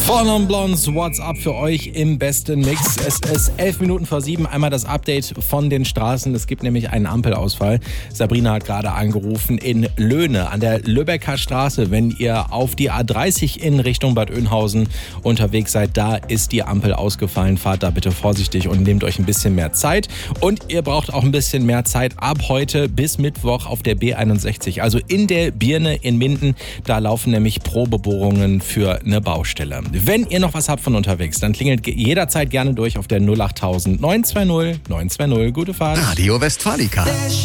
Four Non Blondes, what's up für euch im besten Mix? Es ist 11 Minuten vor 7. Einmal das Update von den Straßen. Es gibt nämlich einen Ampelausfall. Sabrina hat gerade angerufen in Löhne an der Lübecker Straße. Wenn ihr auf die A30 in Richtung Bad Oeynhausen unterwegs seid, da ist die Ampel ausgefallen. Fahrt da bitte vorsichtig und nehmt euch ein bisschen mehr Zeit. Und ihr braucht auch ein bisschen mehr Zeit ab heute bis Mittwoch auf der B61. Also in der Birne in Minden. Da laufen nämlich Probebohrungen für eine Baustelle. Wenn ihr noch was habt von unterwegs, dann klingelt jederzeit gerne durch auf der 08000 920 920. Gute Fahrt. Radio Westfalica.